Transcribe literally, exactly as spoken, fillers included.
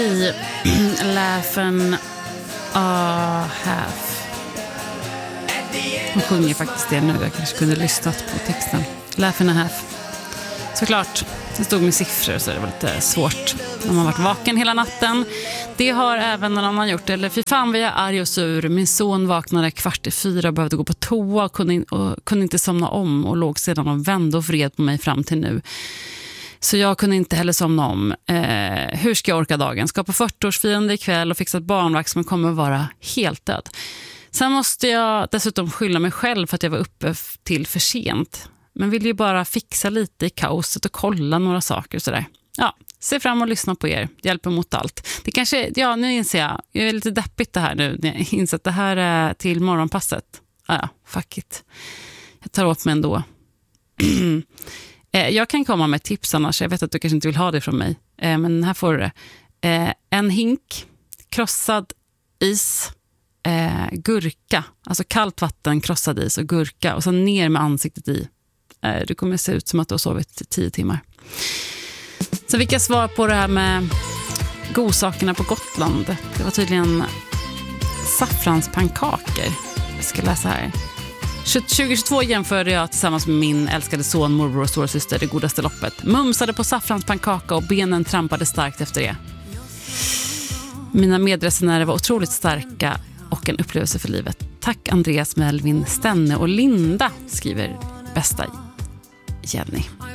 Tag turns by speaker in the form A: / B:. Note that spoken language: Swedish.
A: I Laugh and a Half. Hon sjunger faktiskt det nu. Jag kanske kunde lyssnat på texten. Laugh and a Half. Såklart. Det stod med siffror så det var lite svårt när man varit vaken hela natten. Det har även någon annan gjort. Eller fy fan vad jag är arg och sur. Min son vaknade kvart i fyra och behövde gå på toa och kunde, in, och kunde inte somna om. Och låg sedan och vände och vred på mig fram till nu. Så jag kunde inte heller somna om. Eh, hur ska jag orka dagen? Ska på fyrtioårsfirande ikväll och fixa ett barnvakt som kommer vara helt död. Sen måste jag dessutom skylla mig själv för att jag var uppe till för sent. Men vill ju bara fixa lite i kaoset och kolla några saker och sådär. Ja, se fram och lyssna på er. Hjälper mot allt. Det kanske, ja nu inser jag, jag är lite deppigt det här nu. När jag inser att det här är till morgonpasset. Ah, ja, fuck it. Jag tar åt mig ändå. Jag kan komma med tips annars. Jag vet att du kanske inte vill ha det från mig. Men här får du det. En hink, krossad is, gurka. Alltså kallt vatten, krossad is och gurka. Och så ner med ansiktet i. Det kommer se ut som att du har sovit tio timmar. Så fick jag svar på det här med godsakerna på Gotland. Det var tydligen saffranspannkakor. Jag ska läsa här. tjugohundratjugotvå jämförde jag tillsammans med min älskade son, morbror och storasyster det godaste loppet. Mumsade på saffranspannkaka och benen trampade starkt efter det. Mina medresenärer var otroligt starka och en upplevelse för livet. Tack Andreas, Melvin, Stenne och Linda, skriver bästa Jenny.